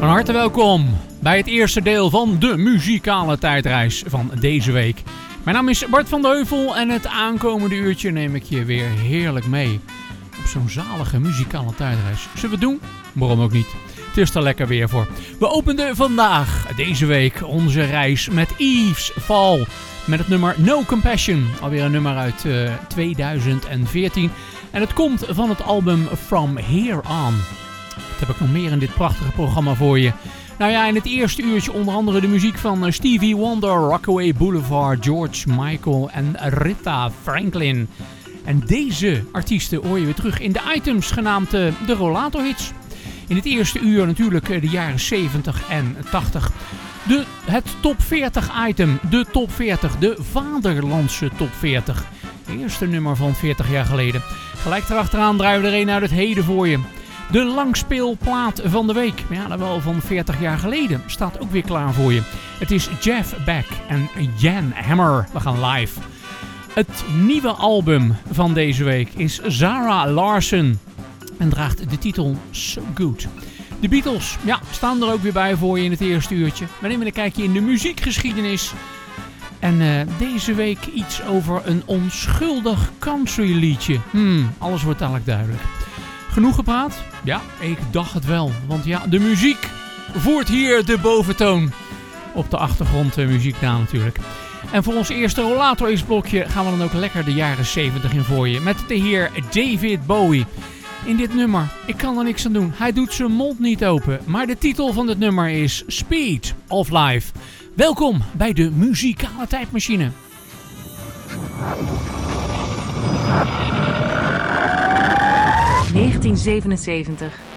Van harte welkom bij het eerste deel van de muzikale tijdreis van deze week. Mijn naam is Bart van de Heuvel en het aankomende uurtje neem ik je weer heerlijk mee op zo'n zalige muzikale tijdreis. Zullen we het doen? Waarom ook niet? Het is er lekker weer voor. We openden vandaag, deze week, onze reis met Eve's Fall. Met het nummer No Compassion. Alweer een nummer uit 2014. En het komt van het album From Here On. Wat heb ik nog meer in dit prachtige programma voor je? Nou ja, in het eerste uurtje onder andere de muziek van Stevie Wonder, Rockaway Boulevard, George Michael en Rita Franklin. En deze artiesten hoor je weer terug in de items genaamd de Rollator Hits. In het eerste uur natuurlijk de jaren 70 en 80. Het top 40 item, de top 40, de vaderlandse top 40. Eerste nummer van 40 jaar geleden. Gelijk erachteraan draaien we er een uit het heden voor je. De langspeelplaat van de week, ja, dat wel van 40 jaar geleden, staat ook weer klaar voor je. Het is Jeff Beck en Jan Hammer. We gaan live. Het nieuwe album van deze week is Zara Larsson en draagt de titel So Good. De Beatles, ja, staan er ook weer bij voor je in het eerste uurtje. We nemen een kijkje in de muziekgeschiedenis. En deze week iets over een onschuldig countryliedje. Alles wordt dadelijk duidelijk. Genoeg gepraat? Ja, ik dacht het wel. Want ja, de muziek voert hier de boventoon. Op de achtergrond muziek na natuurlijk. En voor ons eerste Rollator Hits blokje gaan we dan ook lekker de jaren 70 in voor je. Met de heer David Bowie. In dit nummer, ik kan er niks aan doen. Hij doet zijn mond niet open. Maar de titel van het nummer is Speed of Life. Welkom bij de muzikale tijdmachine. 1977.